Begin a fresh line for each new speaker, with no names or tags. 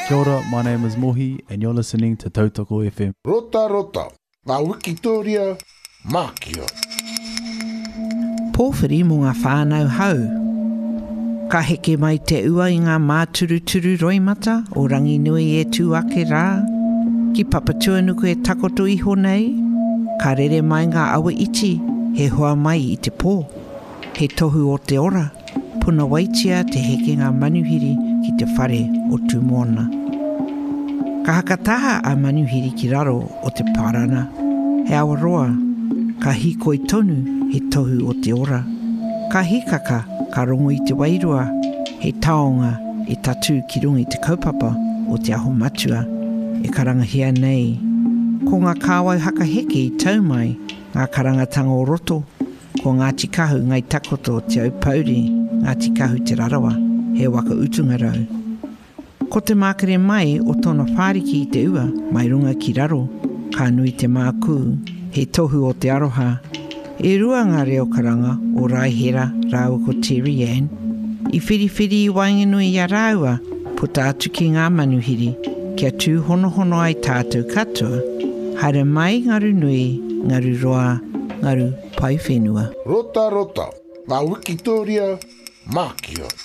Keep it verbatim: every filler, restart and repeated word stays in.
Kia ora, my name is Mohi and you're listening to Tautoko F M.
Rota rota, ngā Wikitoria, Mākia.
Pōwhiri mō ngā whānau hau. Ka heke mai te ua i ngā māturuturu roimata o rangi nui e tū ake rā. Ki papatua nuku e takoto iho nei. Ka rere mai ngā awa iti, he hoa mai i te pō. He tohu o te ora, puna waitia te heke ngā manuhiri ki te whare o tū mōna. Ka hakataha a manuhiri ki raro o te parana. He awaroa, ka hiko i tonu he tohu o te ora. Ka hikaka, ka rongo i te wairua, he taonga e tatu ki rungi te kaupapa o te aho matua, e karangahia nei. Ko ngā kāwau haka heke i taumai, ngā karangatanga o roto, ko ngā tikahu ngai takoto te aupauri, ngā tikahu te rarawa, he waka utunga rau. Ko te mākere mai o tōna whāriki i te ua, mai runga ki raro, ka nui te māku, he tohu o te aroha. E rua ngā reo karanga o Raihera rāua ko Terry Ann. I whiriwhiri i wainganui i a rāua, puta atu ki ngā manuhiri, kia tū hono hono ai tātou katoa, haere mai ngaru nui, ngaru roa, ngaru pai whenua.
Rota rota, ngā Wikitoria, Mākia.